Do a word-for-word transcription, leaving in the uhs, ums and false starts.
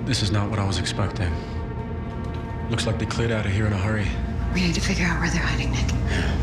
This is not what I was expecting. Looks like they cleared out of here in a hurry. We need to figure out where they're hiding, Nick.